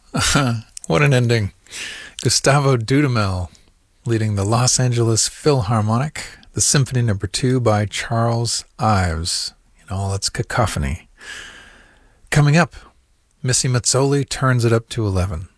What an ending. Gustavo Dudamel leading the Los Angeles Philharmonic, the Symphony No. 2 by Charles Ives in all its cacophony. Coming up, Missy Mazzoli turns it up to 11.